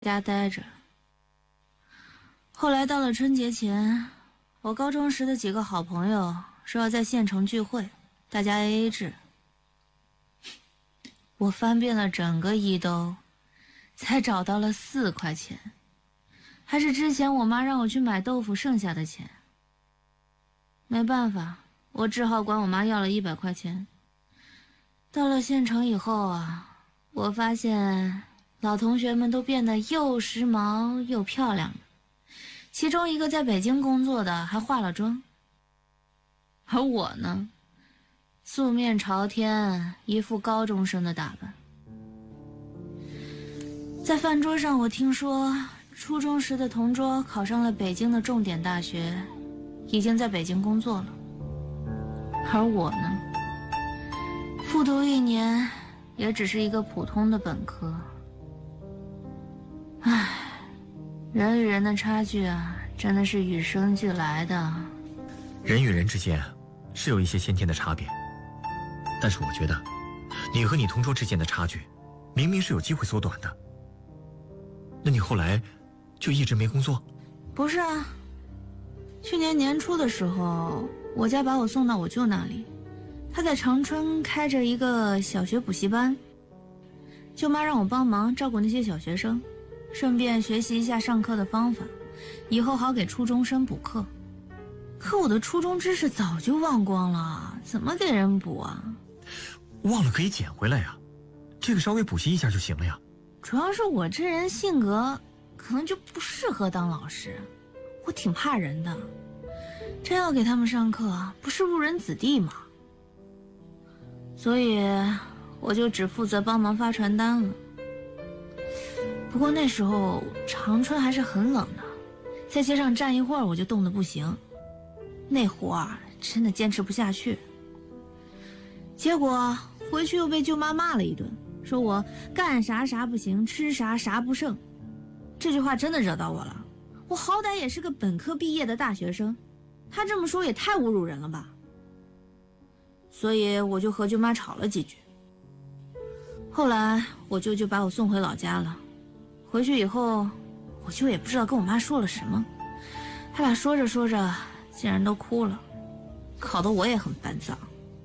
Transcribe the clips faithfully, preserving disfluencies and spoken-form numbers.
家待着。后来到了春节前，我高中时的几个好朋友说要在县城聚会，大家 A A 制。我翻遍了整个衣兜，才找到了四块钱，还是之前我妈让我去买豆腐剩下的钱。没办法，我只好管我妈要了一百块钱。到了县城以后啊，我发现老同学们都变得又时髦又漂亮了，其中一个在北京工作的还化了妆。而我呢，素面朝天，一副高中生的打扮。在饭桌上，我听说初中时的同桌考上了北京的重点大学，已经在北京工作了。而我呢，复读一年，也只是一个普通的本科。唉，人与人的差距啊，真的是与生俱来的。 人与人之间是有一些先天的差别，但是我觉得你和你同桌之间的差距明明是有机会缩短的。那你后来就一直没工作？ 不是啊，去年年初的时候，我家把我送到我舅那里，他在长春开着一个小学补习班，舅妈让我帮忙照顾那些小学生，顺便学习一下上课的方法，以后好给初中生补课。可我的初中知识早就忘光了，怎么给人补啊？ 忘了可以捡回来呀，这个稍微补习一下就行了呀。 主要是我这人性格可能就不适合当老师，我挺怕人的，真要给他们上课，不是误人子弟吗？所以我就只负责帮忙发传单了。不过那时候长春还是很冷的，在街上站一会儿我就冻得不行，那活儿真的坚持不下去。结果回去又被舅妈骂了一顿，说我干啥啥不行，吃啥啥不剩。这句话真的惹到我了，我好歹也是个本科毕业的大学生，他这么说也太侮辱人了吧。所以我就和舅妈吵了几句。后来我舅舅把我送回老家了，回去以后我舅也不知道跟我妈说了什么，他俩说着说着竟然都哭了，搞得我也很烦躁。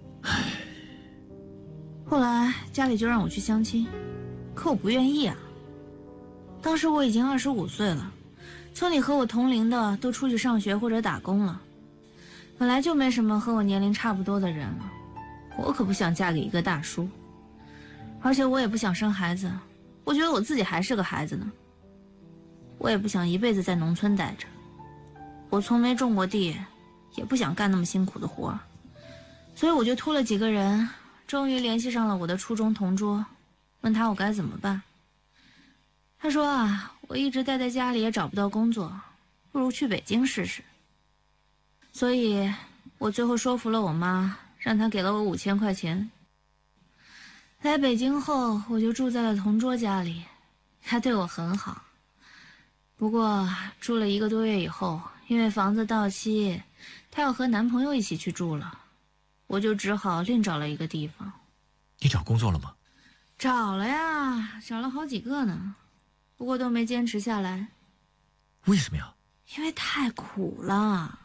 后来家里就让我去相亲，可我不愿意啊。当时我已经二十五岁了，村里和我同龄的都出去上学或者打工了，本来就没什么和我年龄差不多的人了，我可不想嫁给一个大叔，而且我也不想生孩子，我觉得我自己还是个孩子呢。我也不想一辈子在农村待着，我从没种过地，也不想干那么辛苦的活，所以我就托了几个人，终于联系上了我的初中同桌，问他我该怎么办。他说啊，我一直待在家里也找不到工作，不如去北京试试。所以我最后说服了我妈，让她给了我五千块钱。来北京后，我就住在了同桌家里，他对我很好。不过住了一个多月以后，因为房子到期，她要和男朋友一起去住了，我就只好另找了一个地方。 你找工作了吗？ 找了呀，找了好几个呢，不过都没坚持下来。 为什么呀？ 因为太苦了。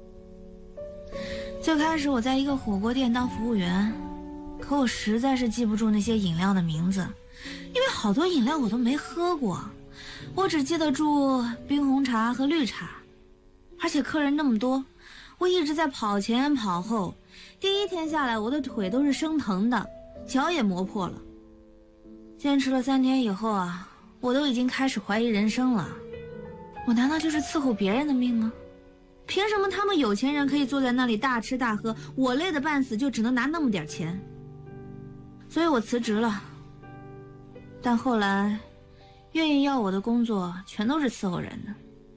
最开始我在一个火锅店当服务员，可我实在是记不住那些饮料的名字，因为好多饮料我都没喝过，我只记得住冰红茶和绿茶。而且客人那么多，我一直在跑前跑后，第一天下来我的腿都是生疼的，脚也磨破了。坚持了三天以后啊，我都已经开始怀疑人生了。我难道就是伺候别人的命吗？凭什么他们有钱人可以坐在那里大吃大喝，我累得半死就只能拿那么点钱？所以我辞职了。但后来愿意要我的工作全都是伺候人的。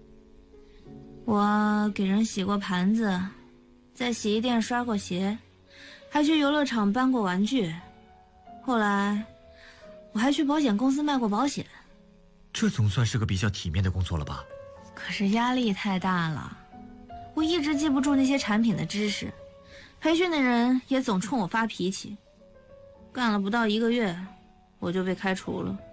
我给人洗过盘子，在洗衣店刷过鞋，还去游乐场搬过玩具。后来我还去保险公司卖过保险。 这总算是个比较体面的工作了吧？ 可是压力太大了，我一直记不住那些产品的知识，培训的人也总冲我发脾气。干了不到一个月，我就被开除了。